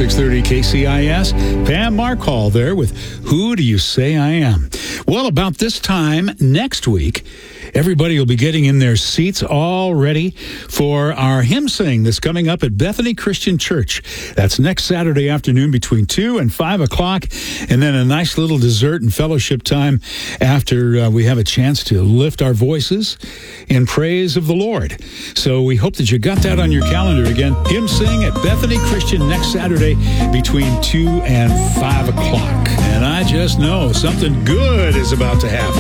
630 KCIS. Pam Markhall there with Who Do You Say I Am? Well, about this time next week, everybody will be getting in their seats all ready for our hymn sing that's coming up at Bethany Christian Church. That's next Saturday afternoon between 2 and 5 o'clock, and then a nice little dessert and fellowship time after we have a chance to lift our voices in praise of the Lord. So we hope that you got that on your calendar again. Hymn sing at Bethany Christian next Saturday between 2 and 5 o'clock. And I just know something good is about to happen.